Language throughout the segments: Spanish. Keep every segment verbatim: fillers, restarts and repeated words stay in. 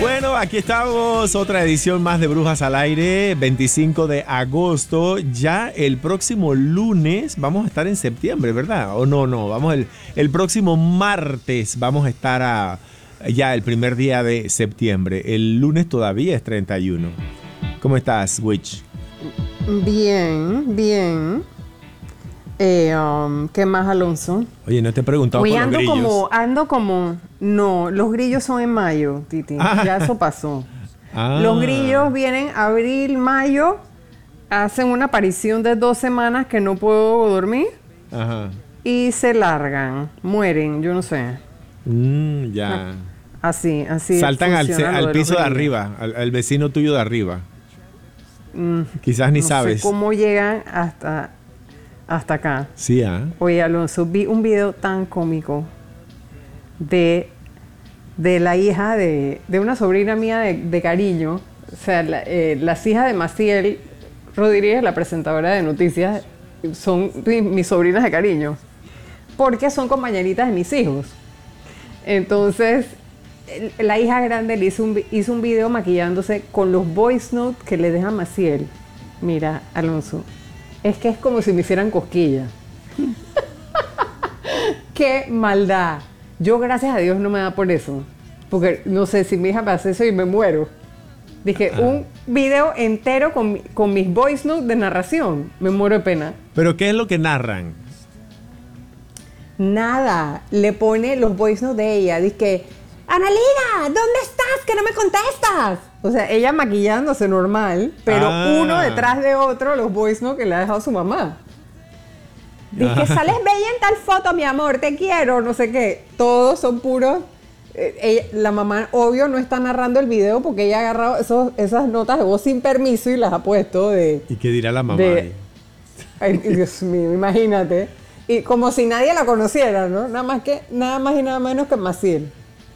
Bueno, aquí estamos, otra edición más de Brujas al Aire, veinticinco de agosto. Ya el próximo lunes vamos a estar en septiembre, ¿verdad? O no, no, vamos el, el próximo martes vamos a estar a, ya el primer día de septiembre. El lunes todavía es treinta y uno. ¿Cómo estás, Witch? Bien, bien. Eh, um, ¿Qué más, Alonso? Oye, no te he preguntado Hoy por ando los grillos. como, ando como, no, los grillos son en mayo, Titi. Ah. Ya eso pasó. Ah. Los grillos vienen abril, mayo, hacen una aparición de dos semanas que no puedo dormir. Ajá. Y se largan, mueren, yo no sé. Mm, ya. Así, así. Saltan al, funciona lo al de piso los de grillos. arriba, al, al vecino tuyo de arriba. Mm, Quizás ni no sabes. sé cómo llegan hasta, hasta acá. Sí, ¿ah? Oye, Alonso, vi un video tan cómico de, de la hija de, de una sobrina mía de, de cariño. O sea, la, eh, las hijas de Maciel Rodríguez, la presentadora de noticias, son mi- mis sobrinas de cariño. Porque son compañeritas de mis hijos. Entonces, el- la hija grande le hizo un, vi- hizo un video maquillándose con los voice notes que le deja Maciel. Mira, Alonso, es que es como si me hicieran cosquillas. ¡Qué maldad! Yo, gracias a Dios, no me da por eso. Porque no sé si mi hija me hace eso y me muero. Dije, Ah. un video entero con, mi- con mis voice notes de narración. Me muero de pena. Pero ¿qué es lo que narran? Nada. Le pone los voice notes de ella. Dice, Analina, ¿dónde estás? Que no me contestas. O sea, ella maquillándose normal, pero Ah. uno detrás de otro los voice notes que le ha dejado su mamá. Dice, Ah. sales bella en tal foto, mi amor, te quiero, no sé qué. Todos son puros. eh, ella- la mamá, obvio, no está narrando el video porque ella ha agarrado esos, esas notas de voz sin permiso y las ha puesto de... ¿Y qué dirá la mamá? de- ahí? Ay, Dios mío, imagínate. Y como si nadie la conociera, ¿no? Nada más que, nada más y nada menos que Maciel.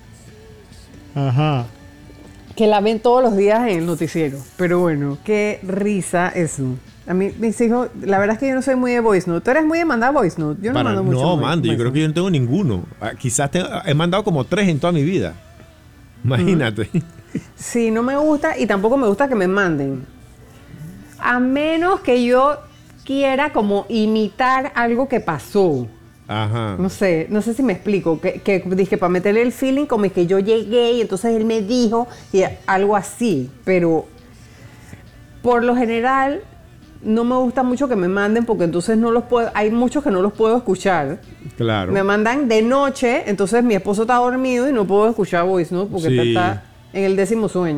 Ajá. Que la ven todos los días en el noticiero. Pero bueno, qué risa eso. A mí, mis hijos, la verdad es que yo no soy muy de voice note. ¿Tú eres muy de mandar voice note? Yo no Para- mando mucho no, voice- mando. Yo voice creo que note. yo no tengo ninguno. Ah, Quizás te- he mandado como tres en toda mi vida. Imagínate. Sí, no me gusta y tampoco me gusta que me manden. A menos que yo quiera como imitar algo que pasó. Ajá. No sé, no sé si me explico. Que, que dije, para meterle el feeling como que yo llegué y entonces él me dijo y algo así. Pero por lo general no me gusta mucho que me manden porque entonces no los puedo, hay muchos que no los puedo escuchar. Claro. Me mandan de noche, entonces mi esposo está dormido y no puedo escuchar voice, ¿no? Porque Sí. está en el décimo sueño.